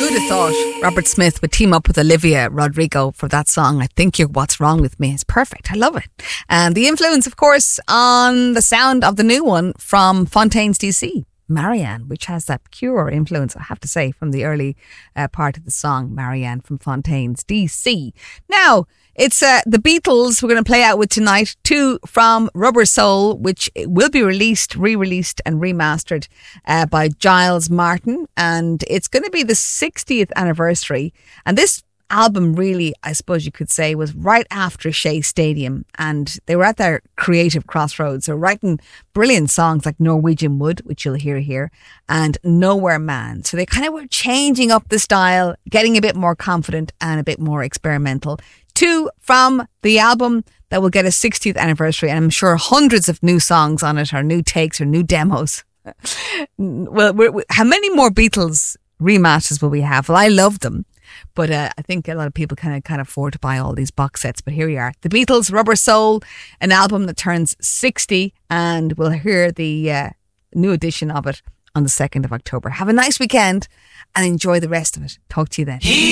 Who'd have thought Robert Smith would team up with Olivia Rodrigo for that song, I Think You're What's Wrong With Me. It's perfect. I love it. And the influence, of course, on the sound of the new one from Fontaines DC, Marianne, which has that pure influence, I have to say, from the early part of the song, Marianne from Fontaines DC. Now, it's the Beatles we're going to play out with tonight, two from Rubber Soul, which will be released, re-released and remastered by Giles Martin. And it's going to be the 60th anniversary. And this album really, I suppose you could say, was right after Shea Stadium. And they were at their creative crossroads. They're writing brilliant songs like Norwegian Wood, which you'll hear here, and Nowhere Man. So they kind of were changing up the style, getting a bit more confident and a bit more experimental. Two from the album that will get a 60th anniversary, and I'm sure hundreds of new songs on it, or new takes, or new demos. Well, how many more Beatles remasters will we have? Well, I love them, but I think a lot of people can't afford to buy all these box sets. But here we are, the Beatles, Rubber Soul, an album that turns 60, and we'll hear the new edition of it on the 2nd of October. Have a nice weekend and enjoy the rest of it. Talk to you then.